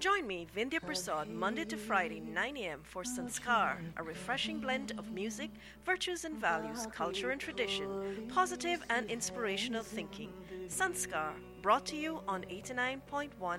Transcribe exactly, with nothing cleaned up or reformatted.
Join me, Vindhya Prasad, Monday to Friday, nine a m for Sanskar, a refreshing blend of music, virtues and values, culture and tradition, positive and inspirational thinking. Sanskar, brought to you on eighty-nine point one